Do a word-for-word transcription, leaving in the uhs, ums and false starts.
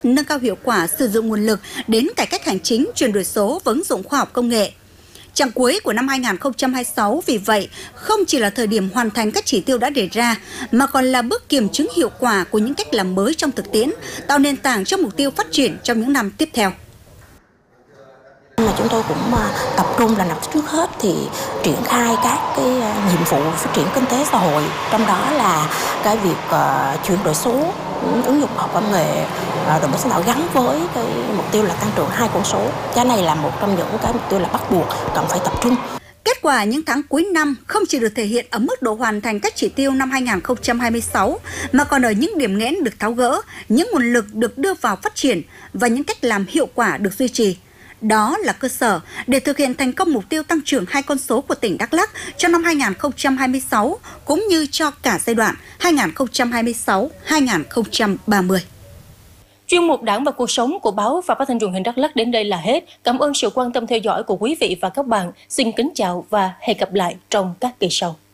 nâng cao hiệu quả sử dụng nguồn lực đến cải cách hành chính, chuyển đổi số và ứng dụng khoa học công nghệ. Chặng cuối của năm hai nghìn không trăm hai mươi sáu vì vậy không chỉ là thời điểm hoàn thành các chỉ tiêu đã đề ra, mà còn là bước kiểm chứng hiệu quả của những cách làm mới trong thực tiễn, tạo nền tảng cho mục tiêu phát triển trong những năm tiếp theo. Mà chúng tôi cũng tập trung là nằm trước hết thì triển khai các cái nhiệm vụ phát triển kinh tế xã hội, trong đó là cái việc uh, chuyển đổi số, ứng dụng khoa học công nghệ, uh, đổi mới sáng tạo gắn với cái mục tiêu là tăng trưởng hai con số. Cái này là một trong những cái mục tiêu là bắt buộc cần phải tập trung. Kết quả những tháng cuối năm không chỉ được thể hiện ở mức độ hoàn thành các chỉ tiêu năm hai nghìn không trăm hai mươi sáu, mà còn ở những điểm nghẽn được tháo gỡ, những nguồn lực được đưa vào phát triển và những cách làm hiệu quả được duy trì. Đó là cơ sở để thực hiện thành công mục tiêu tăng trưởng hai con số của tỉnh Đắk Lắk cho năm hai nghìn không trăm hai mươi sáu, cũng như cho cả giai đoạn hai nghìn không trăm hai mươi sáu đến hai nghìn không trăm ba mươi. Chuyên mục Đảng và cuộc sống của báo và phát thanh truyền hình Đắk Lắk đến đây là hết. Cảm ơn sự quan tâm theo dõi của quý vị và các bạn. Xin kính chào và hẹn gặp lại trong các kỳ sau.